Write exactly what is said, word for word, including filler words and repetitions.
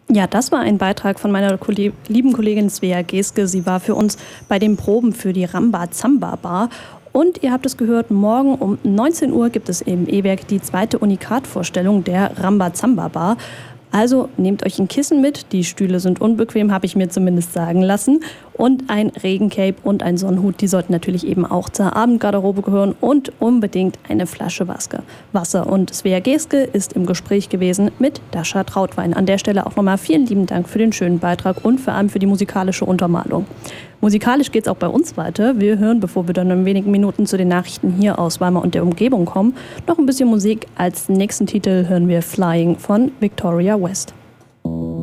Ja, das war ein Beitrag von meiner Kolle lieben Kollegin Svea Geske. Sie war für uns bei den Proben für die Rambazamba-Bar. Und ihr habt es gehört, morgen um neunzehn Uhr gibt es im E-Werk die zweite Unikat-Vorstellung der Rambazamba-Bar. Also nehmt euch ein Kissen mit, die Stühle sind unbequem, habe ich mir zumindest sagen lassen. Und ein Regencape und ein Sonnenhut, die sollten natürlich eben auch zur Abendgarderobe gehören. Und unbedingt eine Flasche Waske. Wasser. Und Svea Geske ist im Gespräch gewesen mit Dascha Trautwein. An der Stelle auch nochmal vielen lieben Dank für den schönen Beitrag und vor allem für die musikalische Untermalung. Musikalisch geht es auch bei uns weiter. Wir hören, bevor wir dann in wenigen Minuten zu den Nachrichten hier aus Weimar und der Umgebung kommen, noch ein bisschen Musik. Als nächsten Titel hören wir Flying von Victoria West.